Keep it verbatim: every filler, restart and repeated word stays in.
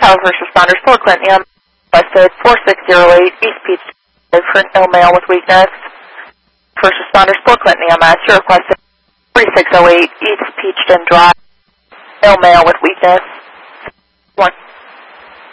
Tower First Responders, Fort Clinton, E M requested four six zero eight East Peach for no male with weakness. First Responders, Fort Clinton, E M S, you requested three six zero eight East Peachton Drive, no male with weakness.